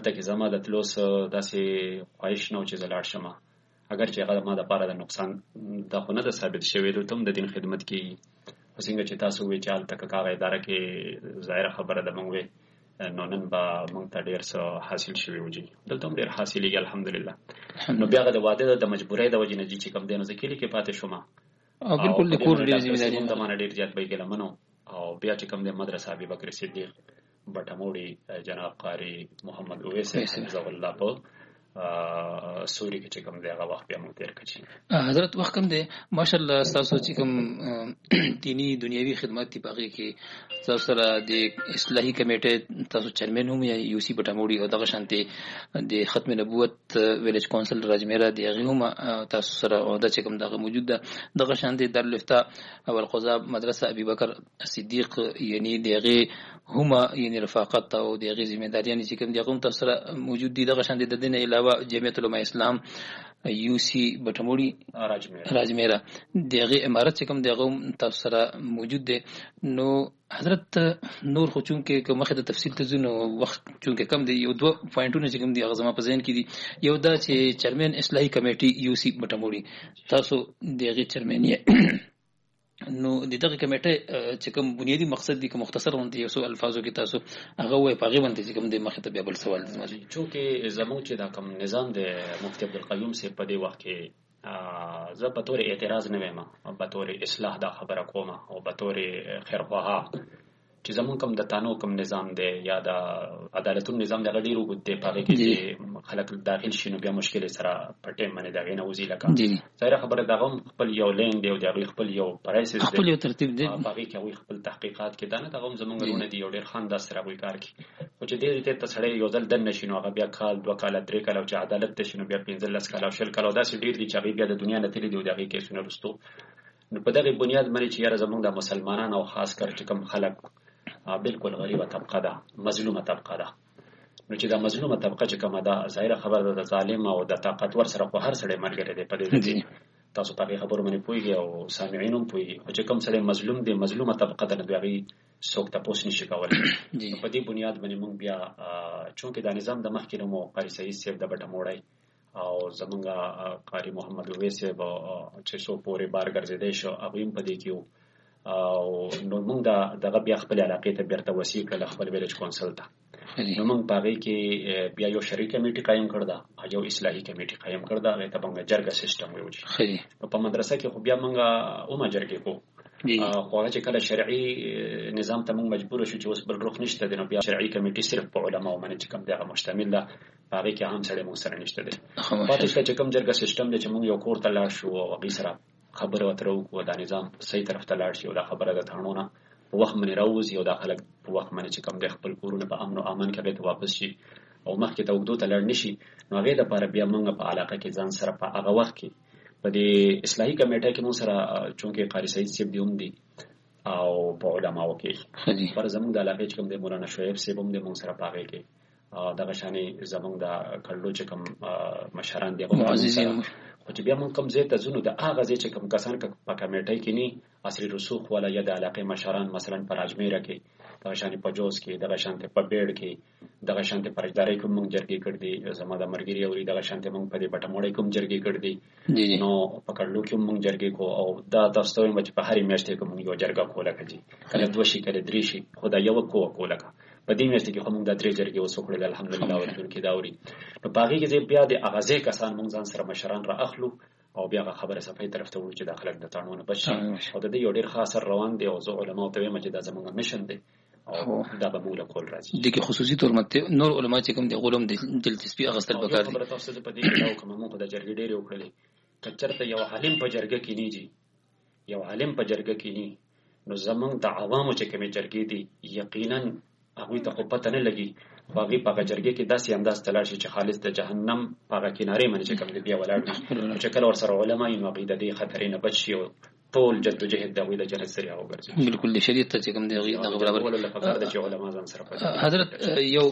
ته کې زما د تلو څه داسې خواهش نه و چې زه لاړ شم، اگر چې هغه ما دپاره د نقصان دا خو نه ده ثابت شوی، دلته هم د دین خدمت کېږي. خو څنګه چې تاسو ووایئ چې هلته که هغه اداره کې ظاهره خبره ده موږ وی نو نن به موږ ته ډېر څه حاصل شوي و جي، دلته هم ډېر حاصلېږي الحمدلله. نو بیا هغه د واده د مجبورۍ د وجې نه جي چې کوم دی نو زه کلي کې پاتې شوم او بالکل د کور ډېر ذمهداري د مانه ډېر زیات به ګیلمن و. او بیا چې کوم دی مدرسه ابوبکر صدیق بټموړي جناب قاری محمد اویس حفظه الله په سوري کې چې کوم دی هغه وخت بیا موږ تېر کړی. حضرت وخت کوم دی ماشاءالله تاسو چې کوم دینی دنیوي خدمات دی پاږي کې تاسو سره د اصلاحي کمیټې تاسو چیرمن هم یا یو سی بټموړي او دغه شانتي د ختم نبوت ویلیج کونسل راجمیرا دی هغه هم تاسو سره او د چې کوم دغه موجود ده دغه شانتي دارالفتاء او القضاء مدرسه ابوبکر صدیق یعنی دغه هم یعنی رفاقت او دغه ذمہداریان چې کوم دغه تاسو سره موجود دي دغه شانتي د دین علاوه جمعیت علماء اسلام یو سی بټموړي راجمیرا دغه امارت چې کوم دغه تاسو سره موجود دي. نو حضرت نور خو چونکه که مخه د تفصیل ته ځو نو وخت چونکه کم دی، یو دوه پوینټونه چې کوم دی هغه زما په ذهن کې دي. یو دا چې چیرمن اصلاحي کمیټي یو سی بټموړي تاسو دغه چیرمن یې نو د دغه کمیټې چې کوم بنیادی مقصد دی که مختصر ونته یو څو الفاظو کې تاسو هغه وایي پاغي باندې چې کوم د مخه ته بیا بل سوال دی. چونکه زموږ چې دا کوم نظام د مفتی عبدالقیوم سے په دې وخت کې زه په تور اعتراض نه ویم، په تور اصلاح دا خبره کوم او په تور خیرخواها چې زموږ کوم د تانو کوم نظام دی یا د عدالتونو نظام دی هغه ډېر اوږد دی، په هغې کې چې خلک داخل شي نو بیا مشکل سره په ټایم باندې د هغې نه وځي. لکه ظاهره خبره د هغه هم خپل یو لین دی او د هغوی خپل یو پرایسس دی، خپل یو ترتیب دی، په هغې کې هغوی خپل تحقیقات کې دا نه د هغه هم زموږ رونه دي یو ډېر ښه انداز سره هغوی کار کوي. خو چې دې ته سړی یو ځل دننه شي نو هغه بیا کال 2 کاله 3 کاله او چې عدالت ته شي نو بیا 15 کاله او 20 کاله او داسې ډېر دي چې هغوی بیا د دنیا نه تللي دي او د هغې کیسونه وروستو. نو په دغې بنیاد باندې چې یاره زموږ د مسلمانان او خاص کر چې کوم خلک بالکل غریبه طبقه ده، مظلومه طبقه ده، نو چې دا مظلومه طبقه چې کومه ده ظاهره خبره ده د ظالم او د طاقتور سره خو هر سړی ملګری دی په دې تاسو په هغې خبرو باندې پوهېږئ او سامعین هم پوهېږي. خو چې کوم سړی مظلوم دی مظلومه طبقه ده نو د هغې څوک تپوس نشي کولی. په دې بنیاد باندې موږ بیا چونکې دا نظام د مخکې نه مو قاري سعید صاحب د بټموړی او زمونږ قاري محمد اویس صاحب چې څو پورې بار ګرځېدی شو هغوی هم په دې کې وو. او نو موږ دغه بیا خپل علاقې ته بیرته وصي کړل خپل ویلیج کونسل ته. نو موږ په هغې کې بیا یو شرعي کمیټي قایم کړ ده، یو اصلاحي کمیټي قایم کړ ده، هغې ته موږ جرګه سیسټم ویل. نو په مدرسه کې خو بیا موږ اومه جرګې کوو، خو هغه چې کله شرعي نظام ته موږ مجبور شو چې اوس بل رخ نشته دی نو بیا شرعي کمیټي صرف په علماو باندې چې کوم دی هغه مشتمل ده، په هغې کې عام سړی موږ سره نشته دی. پاتې شوه چې کوم جرګه سیسټم دی چې موږ یو کور ته لاړ شو او هغوی سره خبره اتره وکړو دا نظام صحیح طرف ته لاړ شي او دا خبره د تڼو نه په وخت باندې راوځي او دا خلک په وخت باندې چې کوم دی خپل کورونه په امن او امان کې هغې ته واپس شي او مخکې ته اوږدو ته لاړ نه شي. نو هغې دپاره بیا موږ په علاقه کې ځان سره په هغه وخت کې په دې اصلاحي کمیټه کې موږ سره چونکې قاري سعید صاحب دی هم دي او په علماو کې پر زموږ د علاقې چې کوم دی مولانا شعیب صاحب هم دی موږ سره په هغې کې دغه شانې زموږ د کړلو چې کوم مشران دي هغه خو چې بیا موږ کوم ځای ته ځو نو د هغه ځای چې کوم کسان په کمیټۍ کې نه عصري رسوخ والا یا د علاقې مشران مثلا په راجمیره کې دغه شانې په جوز کې دغه شانې په بیړ کې دغه شانې په رجدارۍ کې موږ جرګې کړ دي، زما د ملګري اوري دغه شانې موږ په دې بټموړۍ کې هم جرګې کړ دي، نو په کړلو کې هم موږ جرګې کو او دا تاسو ته وایم چې په هرې میاشتې کې موږ یو جرګه کوله کړي، کله 2 شي کله 3 شي، خو دا یوه کوله په دې میاشتې کې خو موږ دا 3 جرګې اوس وکړلې الحمدلله اوریدونکي دا اوري. نو په هغې کې بیا د هغه ځای کسان موږ ځان سره مشران را اخلو او بیا خبره صفحې طرف ته وړو چې دا خلک د تڼو نه بچ شي او د دې یو ډېر ښه اثر روان دی او زه علماو ته وایم چې دا زموږ مشن دی او دا به موږ له کول راځي. دغه خصوصي تور مته نور علما چې کوم دی غولم د دلچسپي اغستل پکار دي. خبره تاسو ته په دې کې دا کوم موږ د جرګې ډېرې وکړلې که چېرته یو عالم په جرګه کې نه جي یو عالم په جرګه کې نه نو زموږ د عوامو چې کومې جرګې دي یقینا هغوی ته خو پته نه لګي خو هغوی په هغه جرګې کې داسې انداز ته لاړ شي چې خالص د جهنم په هغه کنارې باندې چې کوم دی بیا ولاړ وي چې کله ورسره علما وي نو هغوی د دې خطرې نه بچ شي او ټول جدوجهد د هغوی د جنت ذریعه وګرځي. بالکل د شریعت ته چې کوم دی هغوی دغه برابر ولله پکار ده چې علما ځان سره حضرت یو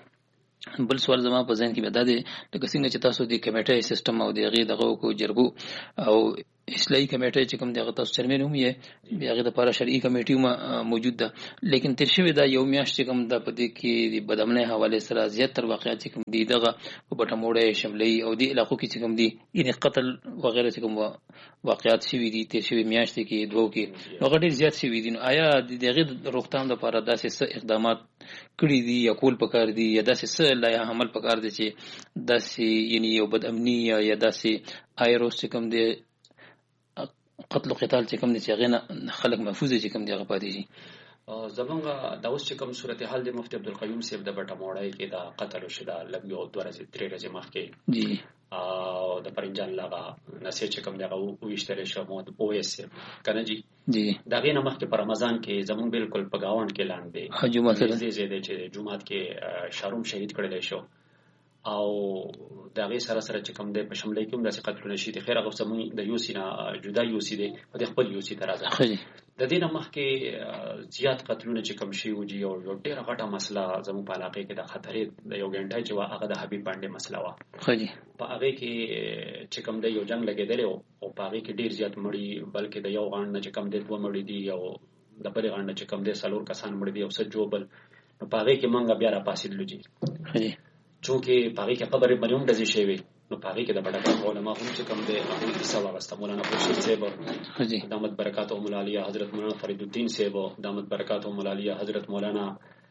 بل سوال زما په ذهن کې پیدا دی لکه څنګه چې تاسو د کمیټې سیستم او د هغې دغه کو جرګو او اصلاحي کمیټه چې کوم دغه تاسو چیرمن هم یې بیا غو د لپاره شرعي کمیټه موجود ده لیکن تر شوی دا یو میاشت کوم د پدې کې د بدامنۍ حواله سره زیاتره واقعیت چې کوم دي دغه په بټموړې شملي او د علاقو کې چې کوم دي ان قتل وغیرہ چې کوم واقعیت شوی دي تر شوی میاشت کې دوه کې هغه ډیر زیات شوی دي. آیا دغه روغتون لپاره داسې اقدامات کړی دي یا کول پکار دي یا داسې لا عمل پکار دي چې داسې یعنی یو بدامني یا داسې ایروس چې کوم دي قتل او قتال چې کوم دي چې غنه خلک محفوظ چې کوم دي هغه پاتې شي؟ زمونږ د اوس چې کوم صورتحال د مفتی عبدالقیوم صاحب د بټموړی کې دا قتل وشو دا لږ یو 2 ورځې 3 ورځې مخکې جی او د پرنجان لغه نسې چې کوم دغه وښتل شو مو د او اس کنه جی دا غینه مخکې په رمضان کې زمون بالکل په گاوند کې لاندې جمعه سره چې جمعات کې شاروم شهید کړل شو او دا غي سره چې کوم د په شملې کې هم د قتل نشي د خیر هغه زمون د یوسینا جدا یوسی دی په خپل یوسی ترازه د دینه مخکې زیات قتلونه چې کوم شي وږي او یو ډیره غټه مسله زموږ په علاقې کې د خطرې د یو غنټه چې هغه د حبیب باندې مسله وا خو جی په هغه کې چې کوم د یو جنگ لګیدل او په هغه کې ډیر زیات مړی بلکې د یو غاڼه چې کوم د دوه مړی دي او د بل غاڼه چې کوم د سلور کسان مړی دي او څه جوبل نو په هغه کې مونږ بیا را پاسې لږی خو جی چونکه په هغه کې قبر مریم د زی شوی نو په هغه کې د بڑا علماء هم چې کوم د هغه کیسه واغسته مولانا خورشید صاحب دامت برکاتهم العالیه حضرت مولانا فرید الدین صاحب دامت برکاتهم العالیه حضرت مولانا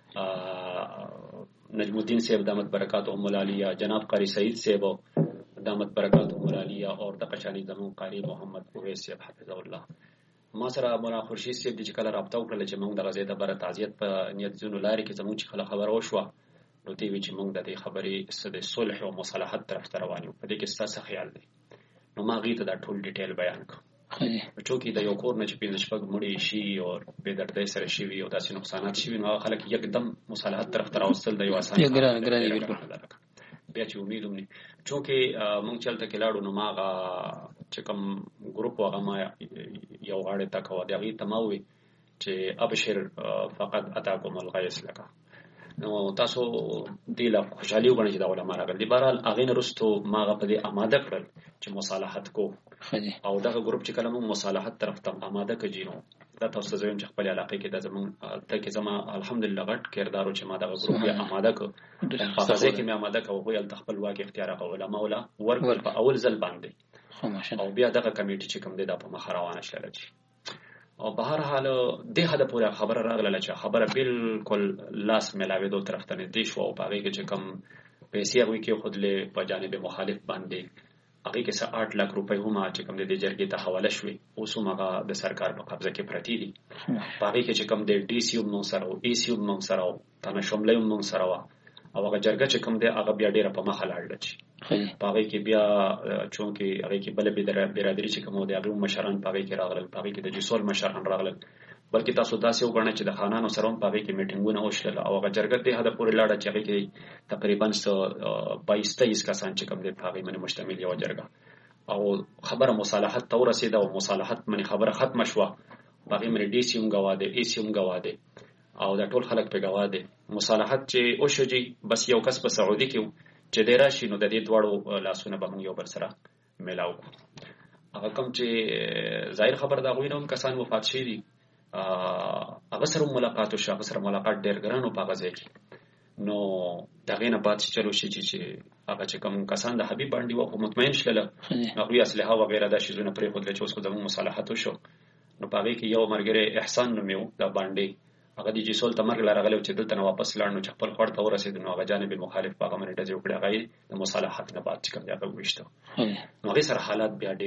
نجم الدین صاحب دامت برکاتهم العالیه جناب قاری سعید صاحب دامت برکاتهم العالیه اور د قشانی زمون قاری محمد اویس صاحب حفظه الله ما سره مولانا خورشید صاحب د چکل رابطه وکړه چې موږ د غزې د بر تعزیت په نیت زونو لاري کې زموږ چې خبر وشوه نو دی چې موږ د دې خبرې سده صلح او مصالحت طرف ته روان یو په دې کې ستاسو خیال دی نو ما غي ته دا ټول ډیټیل بیان کړ چونکې د یو کور نه چې پینځ شپږ مړی شي او به درته سره شي او داسې نقصانات شي نو خلک یکدم مصالحت طرف ته راوستل د یو آسان ګران بالکل بیا چې امید هم نه چونکې موږ چلته کې لاړو نو ما چې کوم ګروپ هغه ما یو غاړه تا کو دی غي تماوي چې ابشر فقط اتاکم الغیث لك نو تاسو دی له خوشحالي وګڼئ چې دا علماء راغلي بهرحال هغه نه رستو ماغه په دې آماده کړل چې مصالحت کو او دغه ګروپ چې کلمه مصالحت طرف ته آماده کړي نو دا تاسو زویم چې خپل علاقې کې د زمون ته کې زما الحمدلله غټ کردارو چې ما دغه ګروپ یې آماده کړ په هغه کې مې آماده کړ او یې خپل واقع اختیار کړ علماء ولا ورکړ په اول ځل باندې او بیا دغه کمیټه چې کوم دی دا په مخ روانه شله او بهر حال د هدا پورا خبره راغله چې خبره بالکل لاس ملاوي دوه طرف ته دي شو او هغه کې چې کم پیسې هغه کې خود له په جانب مخالف باندې هغه کې 8 لک روپۍ هم چې کم د جرګې ته حواله شوې اوس هغه د سرکار په قبضه کې پرتی دي هغه کې چې کم د ډي سی او نو سره او ای سی او نو سره تنه شملې او نو سره او هغه جرګه چې کم دی هغه بیا ډیره په مخه لاړل شي پاره کې بیا چونکه هغه کې بل برادری چې کوم دی هغه مشران پاره کې راغلل پاره کې د جسول مشران راغلل بلکې تاسو داسې وګڼئ چې د خانانو سره هم پاره کې میټینګونه وشول او هغه جرګه ته هدا پورې لاړه چې هغه کې تقریبا 22 کسان چې کوم دی پاره باندې مشتمل یو جرګه او خبره مصالحت تور رسیده او مصالحت باندې خبره ختم شوه پاره باندې ډي سی هم غواده ای سی هم غواده او دا ټول خلک په غواده مصالحت چې او شوجي بس یو کس په سعودي کې چې د راشي نو د دې دواړو لاسونه به موږ یو بل سره ملاو هغه کوم چې ظاهر خبر دا غوینم کسان وفات شي دي هغه سره ملاقات او شخص سره ملاقات ډیر ګرانو په غزه کې نو دغه نه بعد چلو شي چې هغه چې کوم کسان د حبیب باندې وو مطمئن شله هغه اسلحه او غیره د شیزونه پرې خود له چې اوس کوم مصالحت وشو نو پاره کې یو مرګره احسان نومیو د باندې هغه د جسول تمرګ لارغله چې دلته نو واپس لاړ نو چې خپل خور ته ورسېد نو هغه جانب مخالف هغه منډه جوړ کړی هغه د مصالحت نه بعد چې کوم هغه وښته نو هغه سره حالات بیا